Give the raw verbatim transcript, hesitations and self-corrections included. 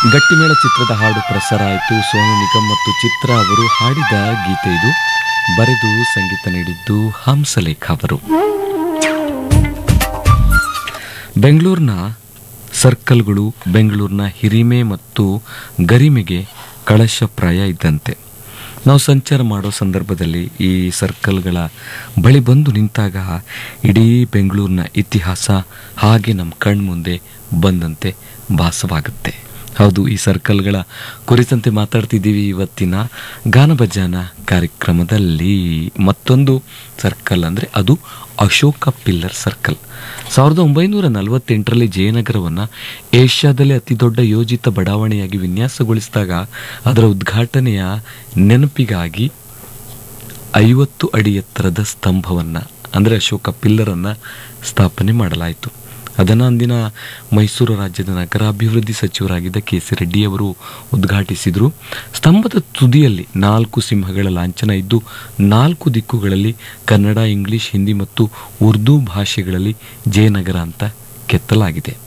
ಗಟ್ಟಿಮೇಳ ಚಿತ್ರದ ಹಾಡು ಪ್ರಸಾರ ಆಯಿತು. ಸೋನು ನಿಗಮ್ ಮತ್ತು ಚಿತ್ರ ಅವರು ಹಾಡಿದ ಗೀತೆ ಇದು. ಬರೆದು ಸಂಗೀತ ನೀಡಿದ್ದು ಹಂಸಲೇಖ ಅವರು. ಬೆಂಗಳೂರಿನ ಸರ್ಕಲ್ಗಳು ಬೆಂಗಳೂರಿನ ಹಿರಿಮೆ ಮತ್ತು ಗರಿಮೆಗೆ ಕಳಶಪ್ರಾಯ ಇದ್ದಂತೆ. ನಾವು ಸಂಚಾರ ಮಾಡೋ ಸಂದರ್ಭದಲ್ಲಿ ಈ ಸರ್ಕಲ್ಗಳ ಬಳಿ ಬಂದು ನಿಂತಾಗ ಇಡೀ ಬೆಂಗಳೂರಿನ ಇತಿಹಾಸ ಹಾಗೆ ನಮ್ಮ ಕಣ್ಮುಂದೆ ಬಂದಂತೆ ಭಾಸವಾಗುತ್ತೆ. ಹೌದು, ಈ ಸರ್ಕಲ್ಗಳ ಕುರಿತಂತೆ ಮಾತಾಡ್ತಿದ್ದೀವಿ ಇವತ್ತಿನ ಗಾನಭಜಾನ ಕಾರ್ಯಕ್ರಮದಲ್ಲಿ. ಮತ್ತೊಂದು ಸರ್ಕಲ್ ಅಂದರೆ ಅದು ಅಶೋಕ ಪಿಲ್ಲರ್ ಸರ್ಕಲ್. ಸಾವಿರದ ಒಂಬೈನೂರ ನಲವತ್ತೆಂಟರಲ್ಲಿ ಜಯನಗರವನ್ನು ಏಷ್ಯಾದಲ್ಲೇ ಅತಿ ದೊಡ್ಡ ಯೋಜಿತ ಬಡಾವಣೆಯಾಗಿ ವಿನ್ಯಾಸಗೊಳಿಸಿದಾಗ ಅದರ ಉದ್ಘಾಟನೆಯ ನೆನಪಿಗಾಗಿ ಐವತ್ತು ಅಡಿ ಎತ್ತರದ ಸ್ತಂಭವನ್ನು ಅಂದರೆ ಅಶೋಕ ಪಿಲ್ಲರನ್ನು ಸ್ಥಾಪನೆ ಮಾಡಲಾಯಿತು. ಅದನ್ನು ಅಂದಿನ ಮೈಸೂರು ರಾಜ್ಯದ ನಗರಾಭಿವೃದ್ಧಿ ಸಚಿವರಾಗಿದ್ದ ಕೆ ಸಿ ರೆಡ್ಡಿಯವರು ಉದ್ಘಾಟಿಸಿದರು. ಸ್ತಂಭದ ತುದಿಯಲ್ಲಿ ನಾಲ್ಕು ಸಿಂಹಗಳ ಲಾಂಛನ ಇದ್ದು ನಾಲ್ಕು ದಿಕ್ಕುಗಳಲ್ಲಿ ಕನ್ನಡ, ಇಂಗ್ಲಿಷ್, ಹಿಂದಿ ಮತ್ತು ಉರ್ದು ಭಾಷೆಗಳಲ್ಲಿ ಜಯನಗರ ಅಂತ ಕೆತ್ತಲಾಗಿದೆ.